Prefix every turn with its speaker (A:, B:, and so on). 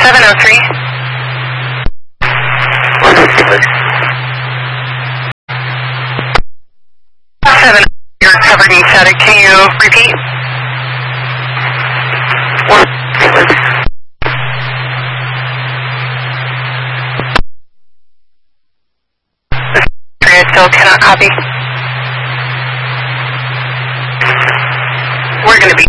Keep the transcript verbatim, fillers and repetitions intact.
A: seven oh three. seven, you're covered and static. Can you repeat? I still cannot copy. We're going to be